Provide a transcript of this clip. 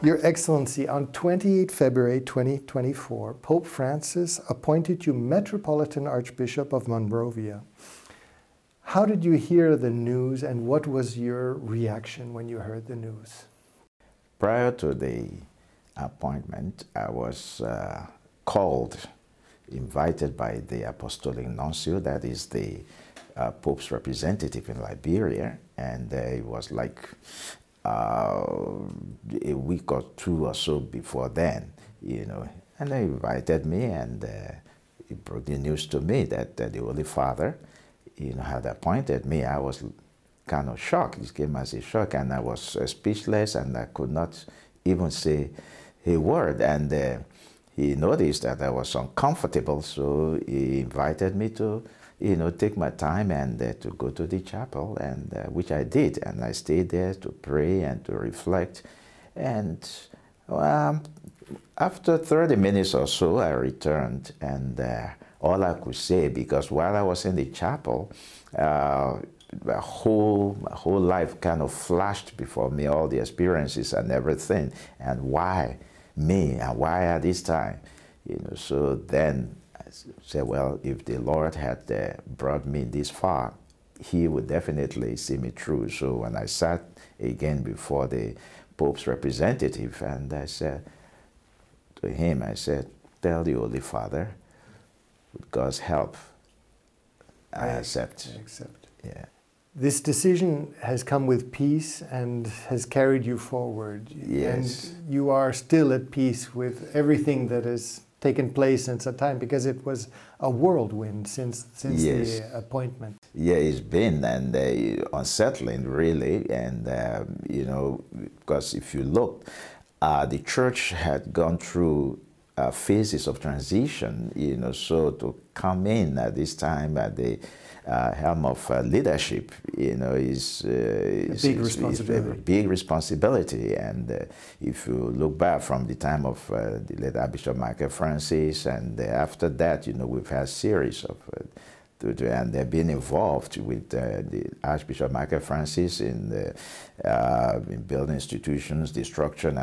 Your Excellency, on 28 February 2024, Pope Francis appointed you Metropolitan Archbishop of Monrovia. How did you hear the news, and what was your reaction when you heard the news? Prior to the appointment, I was invited by the Apostolic Nuncio, that is the Pope's representative in Liberia, and it was like a week or two or so before then, and they invited me, and he brought the news to me that the Holy Father, had appointed me. I was kind of shocked. It came as a shock, and I was speechless, and I could not even say a word. And he noticed that I was uncomfortable, so he invited me to, take my time and to go to the chapel, and which I did. And I stayed there to pray and to reflect. And after 30 minutes or so, I returned, and all I could say, because while I was in the chapel, my whole life kind of flashed before me, all the experiences and everything, and why me, and why at this time, So then I said, well, if the Lord had brought me this far, He would definitely see me through. So when I sat again before the Pope's representative, and I said to him, tell the Holy Father, with God's help, I accept. I accept. Yeah. This decision has come with peace and has carried you forward. Yes. And you are still at peace with everything that has taken place since that time, because it was a whirlwind since Yes. the appointment. Yeah, it's been and unsettling, really, and because if you look, the church had gone through phases of transition, so to come in at this time at the helm of leadership, is a big responsibility. And if you look back from the time of the late Archbishop Michael Francis, and after that, we've had a series of and they've been involved with the Archbishop Michael Francis in building institutions, the structure, and